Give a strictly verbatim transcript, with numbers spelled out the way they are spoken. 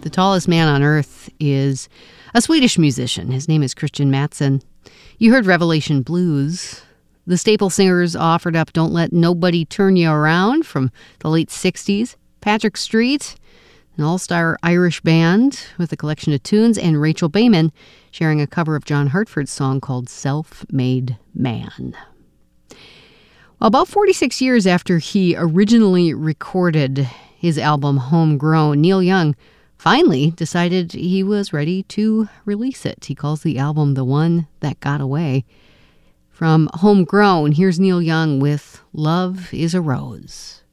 The tallest man on earth is a Swedish musician. His name is Christian Mattsson. You heard Revelation Blues. The Staple Singers offered up Don't Let Nobody Turn You Around from the late sixties. Patrick Street, an all-star Irish band with a collection of tunes, and Rachel Bayman sharing a cover of John Hartford's song called Self-Made Man. Well, about forty-six years after he originally recorded his album Homegrown, Neil Young finally decided he was ready to release it. He calls the album The One That Got Away. From Homegrown, here's Neil Young with Love is a Rose.